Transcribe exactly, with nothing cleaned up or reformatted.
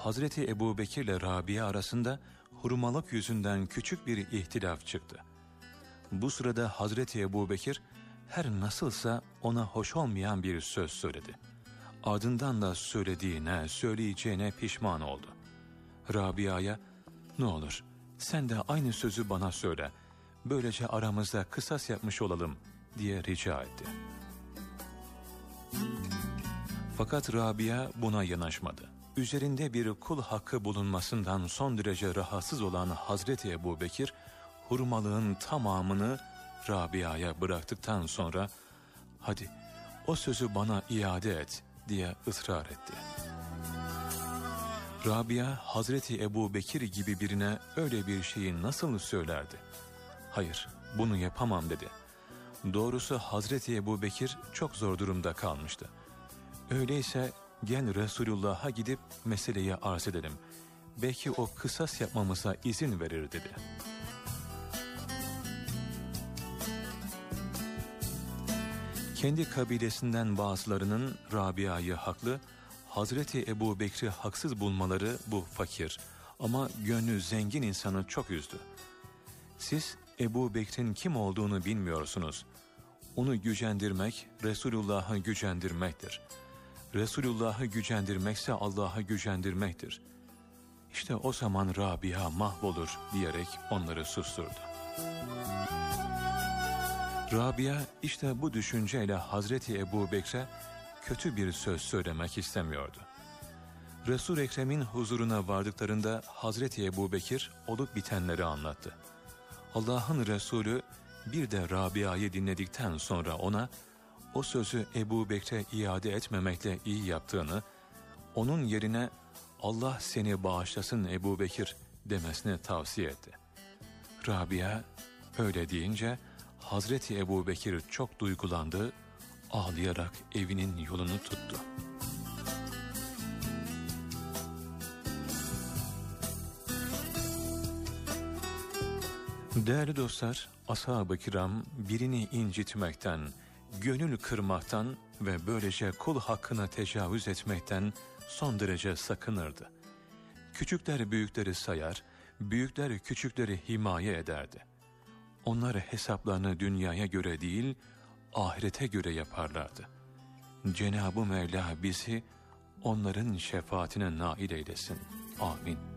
Hazreti Ebubekir ile Rabia arasında hurmalık yüzünden küçük bir ihtilaf çıktı. Bu sırada Hazreti Ebubekir her nasılsa ona hoş olmayan bir söz söyledi. Ardından da söylediğine, söyleyeceğine pişman oldu. Rabia'ya, "Ne olur sen de aynı sözü bana söyle, böylece aramızda kısas yapmış olalım," diye rica etti. Fakat Rabia buna yanaşmadı. Üzerinde bir kul hakkı bulunmasından son derece rahatsız olan Hazreti Ebubekir, hurmalığın tamamını Rabia'ya bıraktıktan sonra, "Hadi o sözü bana iade et," diye ısrar etti. Rabia, Hazreti Ebubekir gibi birine öyle bir şeyi nasıl söylerdi? "Hayır, bunu yapamam," dedi. Doğrusu Hazreti Ebubekir çok zor durumda kalmıştı. "Öyleyse gel Resulullah'a gidip meseleyi arz edelim. Belki o kısas yapmamıza izin verir," dedi. Kendi kabilesinden bazılarının Rabia'yı haklı, Hazreti Ebubekir'i haksız bulmaları bu fakir ama gönlü zengin insanı çok üzdü. "Siz Ebubekir'in kim olduğunu bilmiyorsunuz. Onu gücendirmek Resulullah'ı gücendirmektir. Resulullah'ı gücendirmekse Allah'ı gücendirmektir. İşte o zaman Rabia mahvolur," diyerek onları susturdu. Rabia işte bu düşünceyle Hazreti Ebubekir'e kötü bir söz söylemek istemiyordu. Resul-i Ekrem'in huzuruna vardıklarında Hazreti Ebubekir olup bitenleri anlattı. Allah'ın Resulü bir de Rabia'yı dinledikten sonra ona o sözü Ebubekir'e iade etmemekle iyi yaptığını, onun yerine "Allah seni bağışlasın Ebubekir," demesini tavsiye etti. Rabia öyle deyince Hazreti Ebubekir çok duygulandı, ağlayarak evinin yolunu tuttu. Değerli dostlar, ashab-ı kiram birini incitmekten, gönül kırmaktan ve böylece kul hakkına tecavüz etmekten son derece sakınırdı. Küçükler büyükleri sayar, büyükler küçükleri himaye ederdi. Onlar hesaplarını dünyaya göre değil, ahirete göre yaparlardı. Cenab-ı Mevla bizi onların şefaatine nail eylesin. Amin.